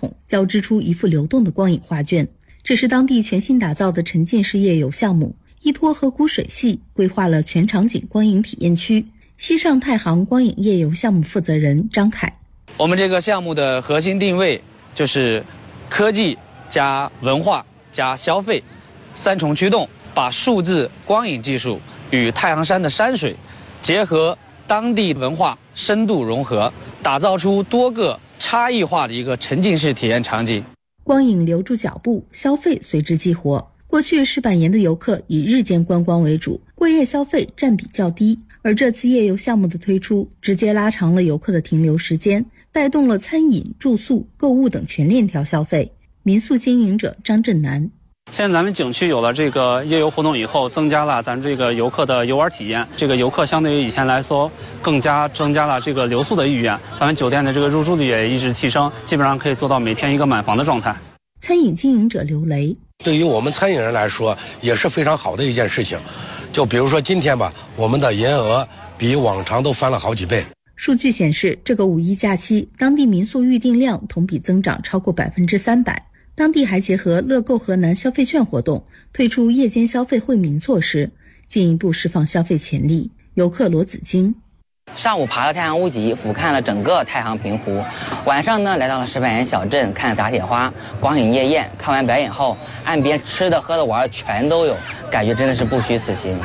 统，交织出一幅流动的光影画卷。这是当地全新打造的沉浸式夜游项目，依托河谷水系规划了全场景光影体验区。西上太行光影夜游项目负责人张凯： 我们这个项目的核心定位就是科技加文化加消费三重驱动，把数字光影技术与太行山的山水结合当地文化深度融合，打造出多个差异化的一个沉浸式体验场景。 光影留住脚步，消费随之激活。过去石板岩的游客以日间观光为主，过夜消费占比较低，而这次夜游项目的推出，直接拉长了游客的停留时间，带动了餐饮、住宿、购物等全链条消费。民宿经营者张振南： 现在咱们景区有了这个夜游活动以后，增加了咱这个游客的游玩体验。这个游客相对于以前来说，更加增加了这个留宿的意愿。咱们酒店的这个入住率也一直提升，基本上可以做到每天一个满房的状态。 餐饮经营者刘雷： 对于我们餐饮人来说，也是非常好的一件事情。就比如说今天吧，我们的营业额比往常都翻了好几倍。 数据显示，这个五一假期，当地民宿预订量同比增长超过300%。当地还结合乐购河南消费券活动，推出夜间消费惠民措施，进一步释放消费潜力。游客罗子京： 上午爬了太行屋脊，俯瞰了整个太行平湖。晚上呢，来到了石板岩小镇看打铁花、光影夜宴。看完表演后，岸边吃的喝的玩全都有，感觉真的是不虚此行。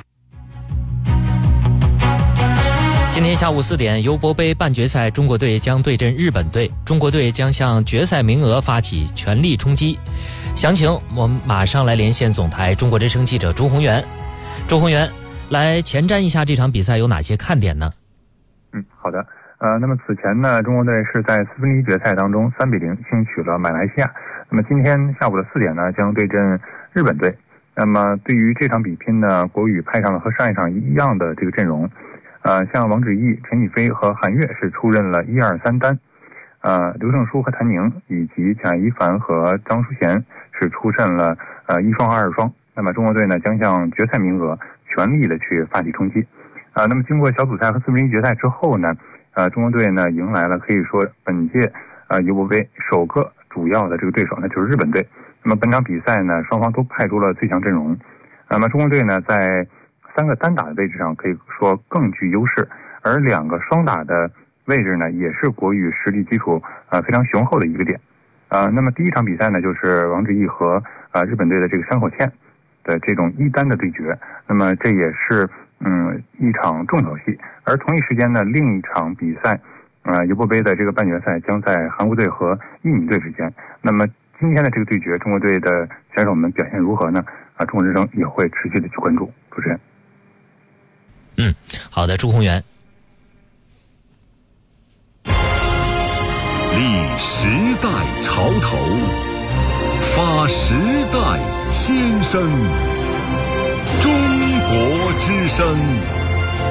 今天下午4点，优博杯半决赛，中国队将对阵日本队。中国队将向决赛名额发起全力冲击。详情我们马上来连线总台中国之声记者朱宏元。朱宏元，来前瞻一下这场比赛有哪些看点呢？ 好的。那么此前呢，中国队是在1/4决赛当中3-0轻取了马来西亚。那么今天下午的4点呢，将对阵日本队。那么对于这场比拼呢，国羽派上了和上一场一样的这个阵容。像王芷毅、陈雨菲和韩悦是出任了1、2、3单，刘胜书和谭宁以及贾一凡和张淑贤是出任了1双和2双。那么中国队呢将向决赛名额全力的去发起冲击。那么经过小组赛和1/4决赛之后呢，中国队呢迎来了可以说本届优博杯首个主要的这个对手，那就是日本队。那么本场比赛呢，双方都派出了最强阵容。那么中国队呢在3个单打的位置上可以说更具优势，而2个双打的位置呢，也是国羽实力基础非常雄厚的一个点。那么第一场比赛呢，就是王芷毅和日本队的这个山口茜的这种1单的对决。那么这也是一场重头戏。而同一时间呢，另一场比赛尤博杯的这个半决赛将在韩国队和印尼队之间。那么今天的这个对决，中国队的选手们表现如何呢？中国之声也会持续的去关注。主持人。 好的，朱宏元。 立时代潮头，发时代千声，中国之声。